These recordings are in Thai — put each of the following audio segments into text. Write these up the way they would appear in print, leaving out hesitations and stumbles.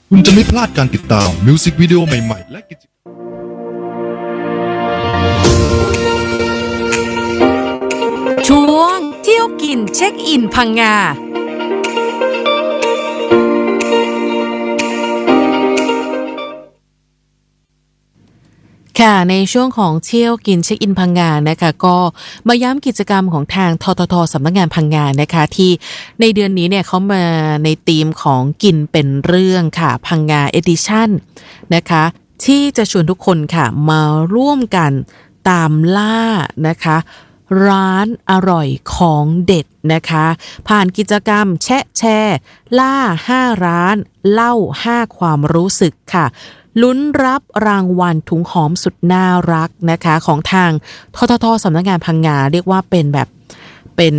คุณจะไม่พลาดการติดตามมิวสิกวิดีโอใหม่ๆและกิจช่วงเที่ยวกินเช็คอินพังงาค่ะในช่วงของเที่ยวกินเช็คอินพังงานะคะก็มาย้ำกิจกรรมของทางททท.สำนักงานพังงานะคะที่ในเดือนนี้เนี่ยเขามาในธีมของกินเป็นเรื่องค่ะพังงาเอดิชั่นนะคะที่จะชวนทุกคนค่ะมาร่วมกันตามล่านะคะร้านอร่อยของเด็ดนะคะผ่านกิจกรรมแชะแชร์ล่า5ร้านเล่า5ความรู้สึกค่ะลุ้นรับรางวัลถุงหอมสุดน่ารักนะคะของทางททท.สำนักงานพังงาเรียกว่าเป็นแบบเป็น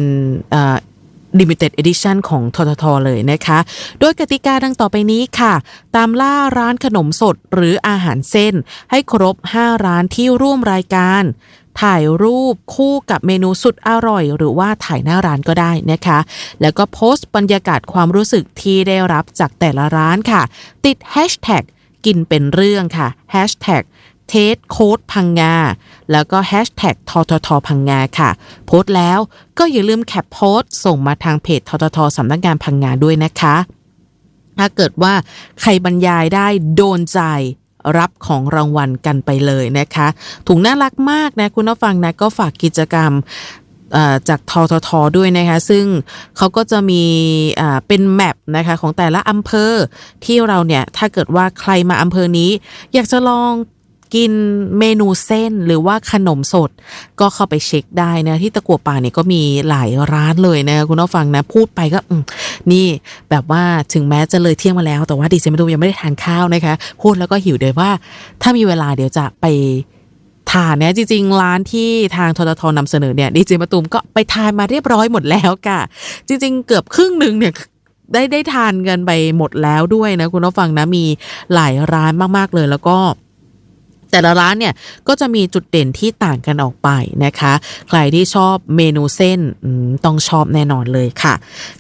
limited edition ของททท.เลยนะคะโดยกติกาดังต่อไปนี้ค่ะตามล่าร้านขนมสดหรืออาหารเส้นให้ครบ5ร้านที่ร่วมรายการถ่ายรูปคู่กับเมนูสุดอร่อยหรือว่าถ่ายหน้าร้านก็ได้นะคะแล้วก็โพสต์บรรยากาศความรู้สึกที่ได้รับจากแต่ละร้านค่ะติด hashtag กินเป็นเรื่องค่ะ hashtagเทสโค้ดพังงาแล้วก็แฮชแท็กทททพังงาค่ะโพสต์แล้วก็อย่าลืมแคปโพสต์ส่งมาทางเพจทททสำนักงานพังงาด้วยนะคะถ้าเกิดว่าใครบรรยายได้โดนใจรับของรางวัลกันไปเลยนะคะถุงน่ารักมากนะคุณผู้ฟังนะก็ฝากกิจกรรมจากทททด้วยนะคะซึ่งเขาก็จะมีเป็นแมปนะคะของแต่ละอำเภอที่เราเนี่ยถ้าเกิดว่าใครมาอำเภอนี้อยากจะลองกินเมนูเส้นหรือว่าขนมสดก็เข้าไปเช็คได้นะที่ตะกั่วป่าเนี่ยก็มีหลายร้านเลยนะคุณผู้ฟังนะพูดไปก็นี่แบบว่าถึงแม้จะเลยเที่ยงมาแล้วแต่ว่าดิฉันยังไม่ได้ทานข้าวนะคะพูดแล้วก็หิวเลยว่าถ้ามีเวลาเดี๋ยวจะไปทานเนี่ยจริงๆร้านที่ทางทททนำเสนอเนี่ยดีเจมะตูมก็ไปทานมาเรียบร้อยหมดแล้วค่ะจริงๆเกือบครึ่งนึงเนี่ยได้ทานกันไปหมดแล้วด้วยนะคุณผู้ฟังนะมีหลายร้านมากๆเลยแล้วก็แต่ละร้านเนี่ยก็จะมีจุดเด่นที่ต่างกันออกไปนะคะใครที่ชอบเมนูเส้นต้องชอบแน่นอนเลยค่ะ